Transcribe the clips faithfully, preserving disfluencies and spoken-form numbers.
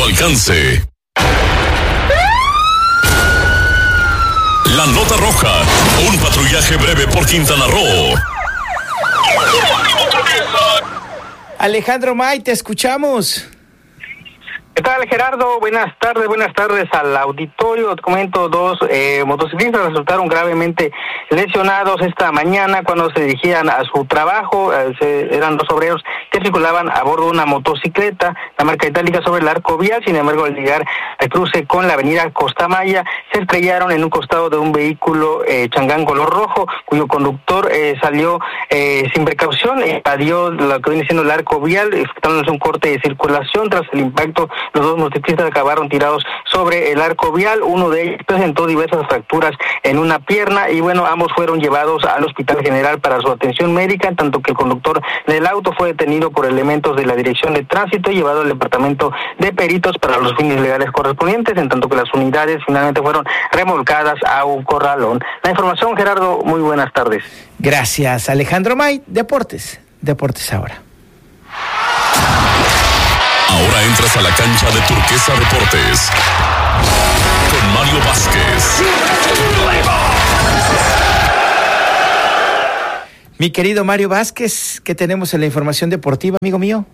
alcance. La nota roja, un patrullaje breve por Quintana Roo. Alejandro May, te escuchamos. ¿Qué tal, Gerardo? Buenas tardes, buenas tardes al auditorio. Te comento, dos eh, motociclistas resultaron gravemente lesionados esta mañana cuando se dirigían a su trabajo. Eh, se, eran dos obreros que circulaban a bordo de una motocicleta, la marca itálica, sobre el arco vial. Sin embargo, al llegar al cruce con la avenida Costamaya, se estrellaron en un costado de un vehículo eh, Changán color rojo, cuyo conductor eh, salió eh, sin precaución, evadió lo que viene siendo el arco vial, efectuándose un corte de circulación. Tras el impacto, los dos motociclistas acabaron tirados sobre el arco vial. Uno de ellos presentó diversas fracturas en una pierna y bueno, ambos fueron llevados al Hospital General para su atención médica, en tanto que el conductor del auto fue detenido por elementos de la Dirección de Tránsito y llevado al departamento de peritos para los fines legales correspondientes, en tanto que las unidades finalmente fueron remolcadas a un corralón. La información, Gerardo, muy buenas tardes. Gracias, Alejandro May. Deportes, Deportes ahora. Ahora entras a la cancha de Turquesa Deportes con Mario Vázquez. Mi querido Mario Vázquez, ¿qué tenemos en la información deportiva, amigo mío?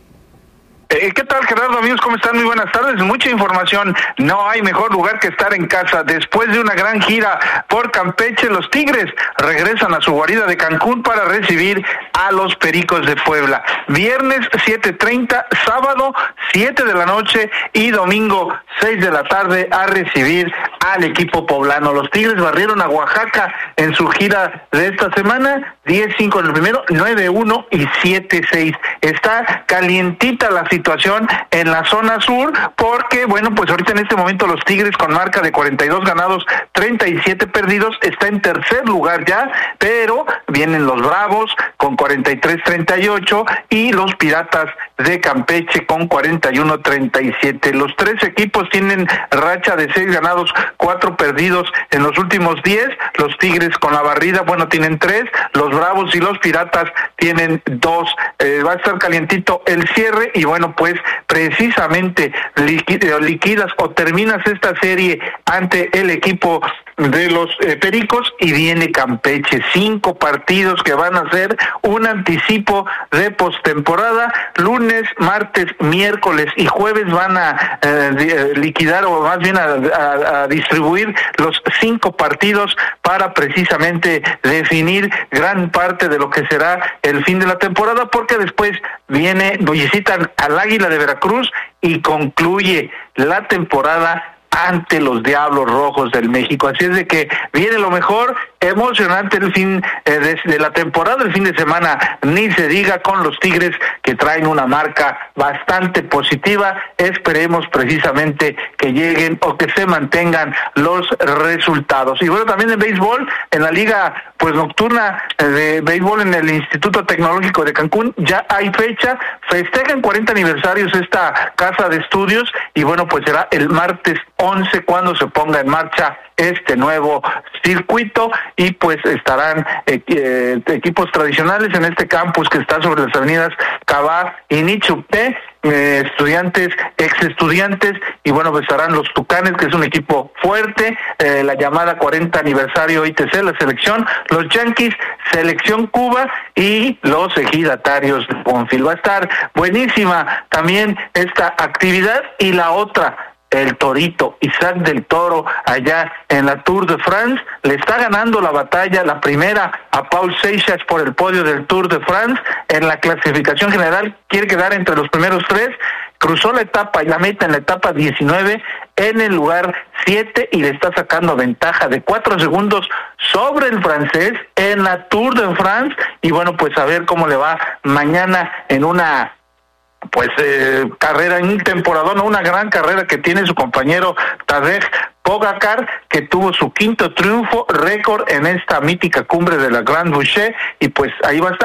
Eh, ¿Qué tal, Gerardo? Amigos, ¿cómo están? Muy buenas tardes. Mucha información. No hay mejor lugar que estar en casa. Después de una gran gira por Campeche, los Tigres regresan a su guarida de Cancún para recibir a los Pericos de Puebla. Viernes siete treinta, sábado siete de la noche y domingo seis de la tarde a recibir al equipo poblano. Los Tigres barrieron a Oaxaca en su gira de esta semana, diez cinco en el primero, nueve uno y siete seis. Está calientita la situación en la zona sur porque, bueno, pues ahorita en este momento los Tigres, con marca de cuarenta y dos ganados, treinta y siete perdidos, está en tercer lugar ya, pero vienen los Bravos con cuarenta y tres treinta y ocho y los Piratas de Campeche con cuarenta y uno treinta y siete. Los tres equipos tienen racha de seis ganados, cuatro perdidos en los últimos diez. Los Tigres con la barrida, bueno, tienen tres. Los Bravos y los Piratas tienen dos. Eh, va a estar calientito el cierre y bueno, pues precisamente liquidas o terminas esta serie ante el equipo de los eh, Pericos y viene Campeche. Cinco partidos que van a ser un anticipo de postemporada. Lunes, martes, miércoles y jueves van a eh, liquidar o más bien a, a, a distribuir los cinco partidos para precisamente definir gran parte de lo que será el fin de la temporada, porque después viene, visitan al Águila de Veracruz y concluye la temporada ante los Diablos Rojos del México. Así es de que viene lo mejor, emocionante el fin eh, de, de la temporada, el fin de semana, ni se diga, con los Tigres que traen una marca bastante positiva. Esperemos precisamente que lleguen o que se mantengan los resultados. Y bueno, también en béisbol, en la liga pues nocturna de béisbol en el Instituto Tecnológico de Cancún, ya hay fecha, festejan cuarenta aniversarios esta casa de estudios y bueno, pues será el martes once cuando se ponga en marcha este nuevo circuito y pues estarán eh, eh, equipos tradicionales en este campus que está sobre las avenidas Cabá y Nichupté, eh, estudiantes, ex estudiantes y bueno, pues estarán los Tucanes, que es un equipo fuerte, eh, la llamada cuarenta aniversario I T C, la selección, los Yankees, selección Cuba y los ejidatarios de Bonfil. Va a estar buenísima también esta actividad y la otra, el Torito, Isaac del Toro, allá en la Tour de France, le está ganando la batalla, la primera, a Paul Seixas por el podio del Tour de France. En la clasificación general quiere quedar entre los primeros tres, cruzó la etapa y la meta en la etapa diecinueve en el lugar siete y le está sacando ventaja de cuatro segundos sobre el francés en la Tour de France. Y bueno, pues a ver cómo le va mañana en una pues eh, carrera, en un temporadón, una gran carrera que tiene su compañero Tadej Pogacar, que tuvo su quinto triunfo, récord en esta mítica cumbre de la Grande Boucher, y pues ahí va a estar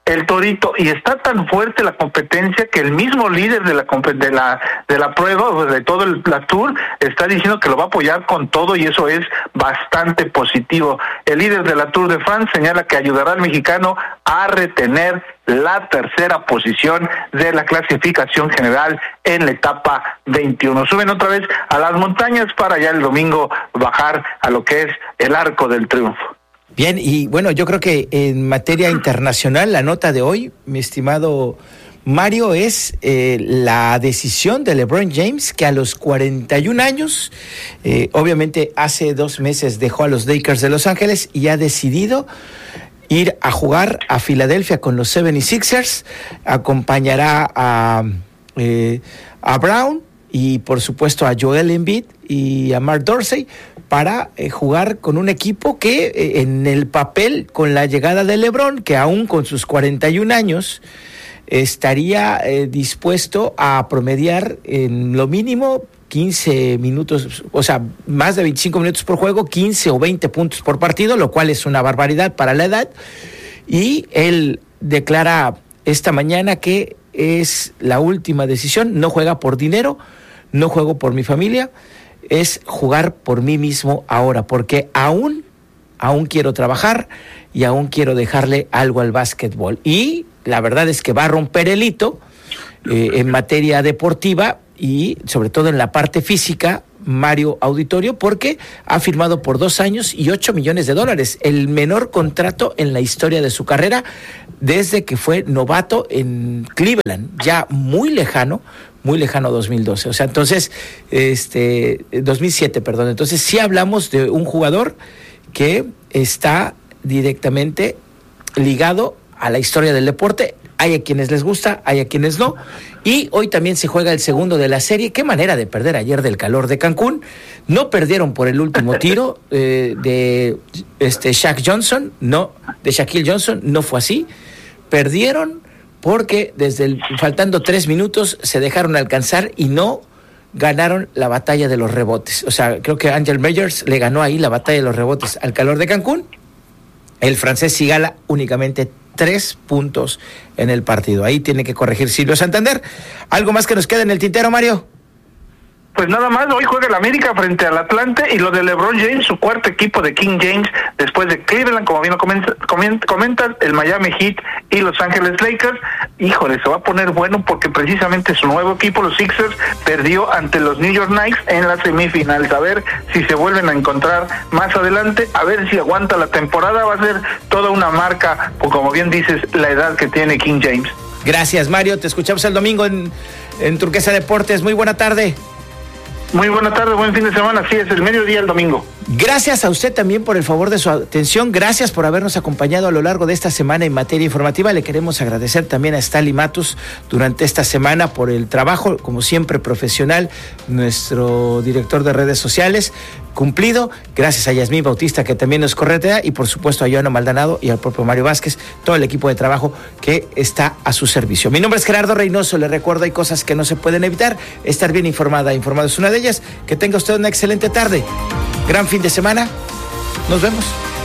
el Torito, y está tan fuerte la competencia que el mismo líder de la de la de la prueba, de todo el, la Tour, está diciendo que lo va a apoyar con todo, y eso es bastante positivo. El líder de la Tour de France señala que ayudará al mexicano a retener la tercera posición de la clasificación general en la etapa veintiuno. Suben otra vez a las montañas para ya el domingo bajar a lo que es el Arco del Triunfo. Bien, y bueno, yo creo que en materia internacional, la nota de hoy, mi estimado Mario, es eh, la decisión de LeBron James, que a los cuarenta y un años, eh, obviamente hace dos meses dejó a los Lakers de Los Ángeles y ha decidido ir a jugar a Filadelfia con los setenta y seis ers, acompañará a, eh, a Brown y por supuesto a Joel Embiid y a Mark Dorsey para eh, jugar con un equipo que eh, en el papel, con la llegada de LeBron, que aún con sus cuarenta y un años estaría eh, dispuesto a promediar en lo mínimo quince minutos, o sea, más de veinticinco minutos por juego, quince o veinte puntos por partido, lo cual es una barbaridad para la edad. Y él declara esta mañana que es la última decisión, no juega por dinero, no juego por mi familia, es jugar por mí mismo ahora, porque aún, aún quiero trabajar y aún quiero dejarle algo al básquetbol. Y la verdad es que va a romper el hito eh, en materia deportiva y sobre todo en la parte física, Mario Auditorio, porque ha firmado por dos años y ocho millones de dólares, el menor contrato en la historia de su carrera desde que fue novato en Cleveland, ya muy lejano, muy lejano dos mil doce, o sea, entonces, este, dos mil siete, perdón, entonces sí hablamos de un jugador que está directamente ligado a la historia del deporte. Hay a quienes les gusta, hay a quienes no. Y hoy también se juega el segundo de la serie. Qué manera de perder ayer del calor de Cancún. No perdieron por el último tiro eh, de este Shaq Johnson, no, de Shaquille Johnson, no fue así. Perdieron porque desde el, faltando tres minutos se dejaron alcanzar y no ganaron la batalla de los rebotes. O sea, creo que Angel Meyers le ganó ahí la batalla de los rebotes al calor de Cancún. El francés Sigala únicamente tres puntos en el partido. Ahí tiene que corregir Silvio Santander. ¿Algo más que nos queda en el tintero, Mario? Pues nada más, hoy juega el América frente al Atlante, y lo de LeBron James, su cuarto equipo de King James, después de Cleveland, como bien lo comenta, comentas, el Miami Heat y Los Ángeles Lakers. Híjole, se va a poner bueno porque precisamente su nuevo equipo, los Sixers, perdió ante los New York Knicks en la semifinal. A ver si se vuelven a encontrar más adelante, a ver si aguanta la temporada. Va a ser toda una marca, pues como bien dices, la edad que tiene King James. Gracias, Mario, te escuchamos el domingo en, en Turquesa Deportes. Muy buena tarde. Muy buena tarde, buen fin de semana. Sí, es el mediodía el domingo. Gracias a usted también por el favor de su atención. Gracias por habernos acompañado a lo largo de esta semana en materia informativa. Le queremos agradecer también a Stali Matus durante esta semana por el trabajo, como siempre, profesional, nuestro director de redes sociales, cumplido. Gracias a Yasmín Bautista, que también nos corretea, y por supuesto a Joana Maldonado y al propio Mario Vázquez, todo el equipo de trabajo que está a su servicio. Mi nombre es Gerardo Reynoso. Le recuerdo, hay cosas que no se pueden evitar. Estar bien informada, informado es una de ellas. Que tenga usted una excelente tarde. Gran fin de semana. Nos vemos.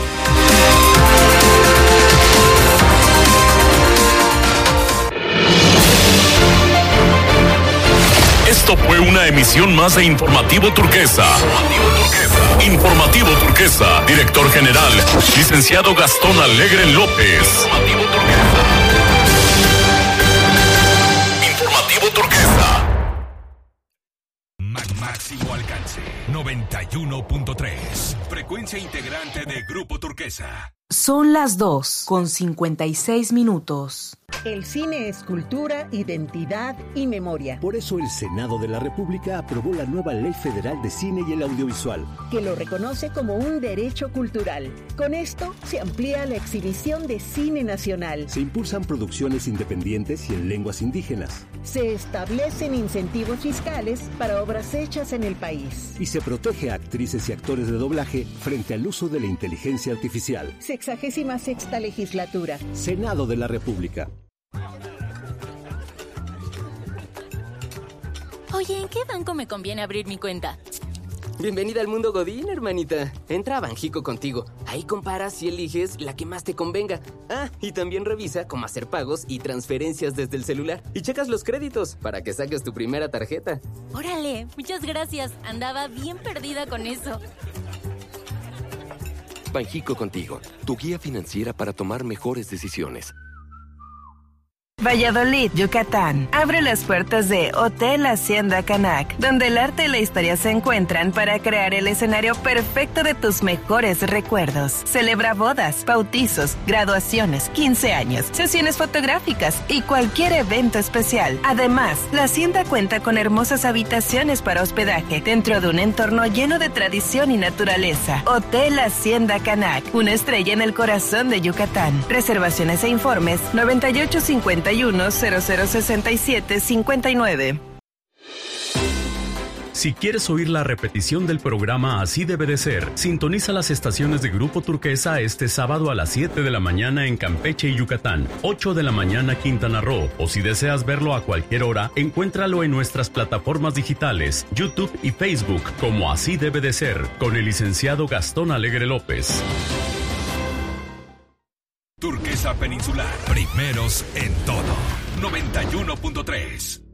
Esto fue una emisión más de Informativo Turquesa. Informativo Turquesa. Director General, licenciado Gastón Alegre López. Informativo Turquesa. Informativo Turquesa. Máximo alcance, noventa y uno punto tres. Frecuencia integrante de Grupo Turquesa. Son las dos con cincuenta y seis minutos. El cine es cultura, identidad y memoria. Por eso el Senado de la República aprobó la nueva Ley Federal de Cine y el Audiovisual, que lo reconoce como un derecho cultural. Con esto se amplía la exhibición de cine nacional. Se impulsan producciones independientes y en lenguas indígenas. Se establecen incentivos fiscales para obras hechas en el país. Y se protege a actrices y actores de doblaje frente al uso de la inteligencia artificial. Sexagésima sexta legislatura. Senado de la República. Oye, ¿en qué banco me conviene abrir mi cuenta? Bienvenida al mundo Godín, hermanita. Entra a Banjico contigo. Ahí comparas y eliges la que más te convenga. Ah, y también revisa cómo hacer pagos y transferencias desde el celular. Y checas los créditos para que saques tu primera tarjeta. Órale, muchas gracias. Andaba bien perdida con eso. Banjico contigo, tu guía financiera para tomar mejores decisiones. Valladolid, Yucatán. Abre las puertas de Hotel Hacienda Canac, donde el arte y la historia se encuentran para crear el escenario perfecto de tus mejores recuerdos. Celebra bodas, bautizos, graduaciones, quince años, sesiones fotográficas y cualquier evento especial. Además, la hacienda cuenta con hermosas habitaciones para hospedaje dentro de un entorno lleno de tradición y naturaleza. Hotel Hacienda Canac, una estrella en el corazón de Yucatán. Reservaciones e informes noventa y ocho cincuenta y uno cero cero sesenta y siete cincuenta y nueve. Si quieres oír la repetición del programa Así Debe de Ser, sintoniza las estaciones de Grupo Turquesa este sábado a las siete de la mañana en Campeche y Yucatán, ocho de la mañana Quintana Roo, o si deseas verlo a cualquier hora, encuéntralo en nuestras plataformas digitales, YouTube y Facebook, como Así Debe de Ser, con el licenciado Gastón Alegre López. Turquesa Peninsular, primeros en todo. noventa y uno punto tres.